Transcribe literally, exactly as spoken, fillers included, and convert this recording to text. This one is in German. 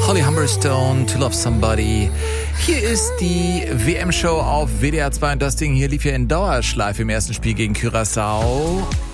Holly Humberstone, To Love Somebody. Hier ist die W M-Show auf W D R zwei und das Ding hier lief ja in Dauerschleife im ersten Spiel gegen Curaçao.